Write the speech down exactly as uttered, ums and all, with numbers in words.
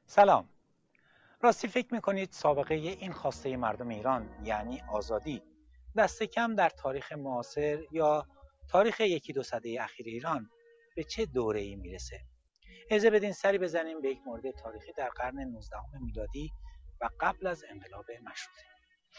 سلام. راستی فکر میکنید سابقه این خواسته مردم ایران یعنی آزادی دست کم در تاریخ معاصر یا تاریخ یکی دو سده اخیر ایران به چه دوره‌ای میرسه؟ اجازه بدین سری بزنیم به یک مورد تاریخی در قرن نوزدهم میلادی و قبل از انقلاب مشروطه.